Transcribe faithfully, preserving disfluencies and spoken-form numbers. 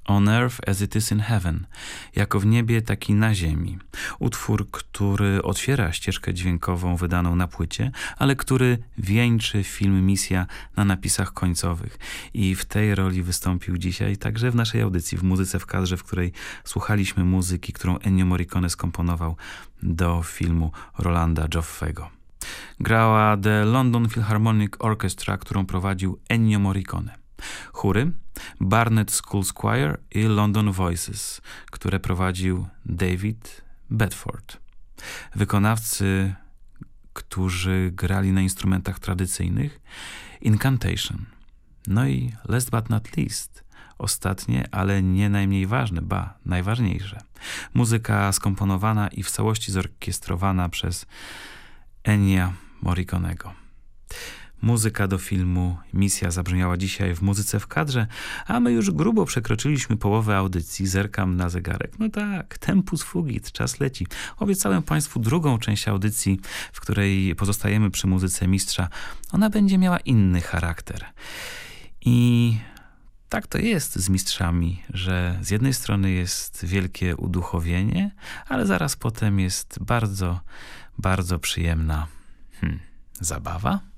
On Earth as it is in Heaven, jako w niebie, tak i na ziemi. Utwór, który otwiera ścieżkę dźwiękową wydaną na płycie, ale który wieńczy film Misja na napisach końcowych. I w tej roli wystąpił dzisiaj także w naszej audycji, w Muzyce w kadrze, w której słuchaliśmy muzyki, którą Ennio Morricone skomponował do filmu Rolanda Joffego. Grała The London Philharmonic Orchestra, którą prowadził Ennio Morricone. Chóry Barnet School Choir i London Voices, które prowadził David Bedford. Wykonawcy, którzy grali na instrumentach tradycyjnych, Incantation. No i last but not least, ostatnie, ale nie najmniej ważne, ba, najważniejsze. Muzyka skomponowana i w całości zorkiestrowana przez Ennio Morriconego. Muzyka do filmu Misja zabrzmiała dzisiaj w Muzyce w kadrze, a my już grubo przekroczyliśmy połowę audycji. Zerkam na zegarek. No tak, tempus fugit, czas leci. Obiecałem Państwu drugą część audycji, w której pozostajemy przy muzyce mistrza. Ona będzie miała inny charakter. I tak to jest z mistrzami, że z jednej strony jest wielkie uduchowienie, ale zaraz potem jest bardzo, bardzo przyjemna hmm, zabawa.